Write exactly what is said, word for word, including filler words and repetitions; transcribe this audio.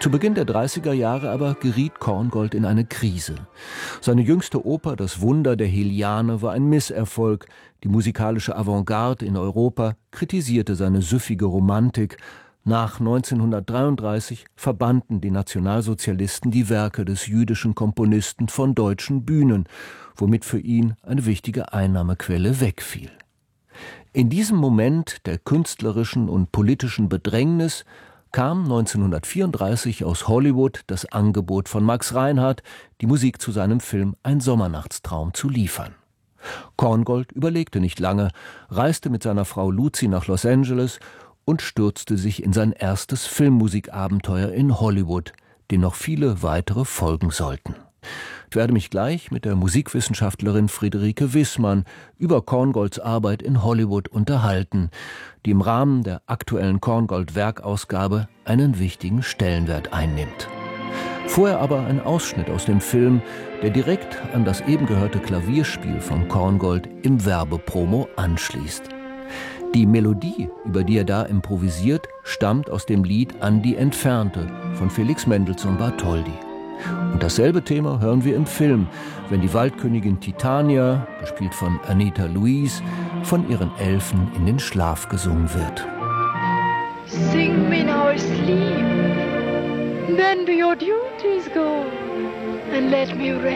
Zu Beginn der dreißiger Jahre aber geriet Korngold in eine Krise. Seine jüngste Oper, Das Wunder der Heliane, war ein Misserfolg. Die musikalische Avantgarde in Europa kritisierte seine süffige Romantik. Nach neunzehnhundertdreiunddreißig verbannten die Nationalsozialisten die Werke des jüdischen Komponisten von deutschen Bühnen, womit für ihn eine wichtige Einnahmequelle wegfiel. In diesem Moment der künstlerischen und politischen Bedrängnis kam neunzehnhundertvierunddreißig aus Hollywood das Angebot von Max Reinhardt, die Musik zu seinem Film Ein Sommernachtstraum zu liefern. Korngold überlegte nicht lange, reiste mit seiner Frau Luzi nach Los Angeles und stürzte sich in sein erstes Filmmusikabenteuer in Hollywood, dem noch viele weitere folgen sollten. Ich werde mich gleich mit der Musikwissenschaftlerin Friederike Wissmann über Korngolds Arbeit in Hollywood unterhalten, die im Rahmen der aktuellen Korngold-Werkausgabe einen wichtigen Stellenwert einnimmt. Vorher aber ein Ausschnitt aus dem Film, der direkt an das eben gehörte Klavierspiel von Korngold im Werbepromo anschließt. Die Melodie, über die er da improvisiert, stammt aus dem Lied An die Entfernte von Felix Mendelssohn Bartholdy. Und dasselbe Thema hören wir im Film, wenn die Waldkönigin Titania, gespielt von Anita Louise, von ihren Elfen in den Schlaf gesungen wird. Sing me in our sleep, then do your duties go, and let me rest.